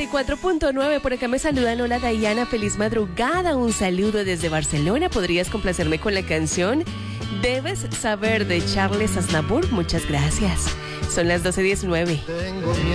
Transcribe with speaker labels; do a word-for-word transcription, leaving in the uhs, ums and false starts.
Speaker 1: noventa y cuatro punto nueve, por acá me saludan. Hola Dayana, feliz madrugada, un saludo desde Barcelona. ¿Podrías complacerme con la canción Debes Saber de Charles Aznavour? Muchas gracias. Son las doce diecinueve.